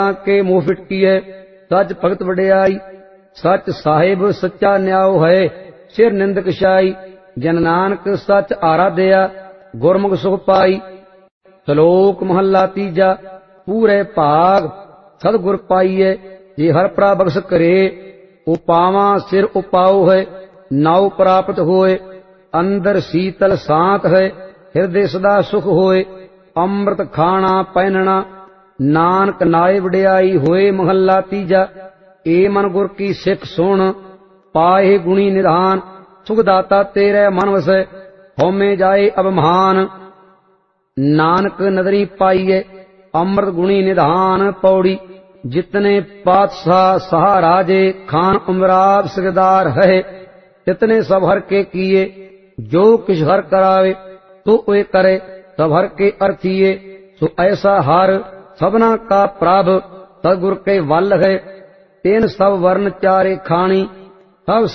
के मुँह फिटकी है, सच भगत वडियाई। सच साहिब सच्चा न्याओ है, सिर निंदक शाई। जन नानक सच आराध्या, गुरमुख सुख पाई। श्लोक महला तीजा। पूरे भाग सतगुर पाइए, जे हर प्रा बख्श करे। उपावा सिर उपाओ है, नाव प्राप्त होए। अंदर शीतल सांत है, हृदय सदा सुख होए। अमृत खाना पहनना, नानक नाए वडियाई होए। महला तीजा। ए मन गुर की सिख सुन, पाए गुणी निधान। सुखदाता तेरे मन वसै, होमे जाए अब महान। नानक नदरी पाइए, अमृत गुणी निधान। पौड़ी। जितने पातशाह सहा राजे, खान उमराव सिरदार है। तितने सब हर के किए, जो किछ हर करावे। तो वे करे, सब हर के अर्थिए। सो ऐसा हर सबना का प्रभ, सतगुर के वल है। तेन सब वर्ण चारे खानी, सब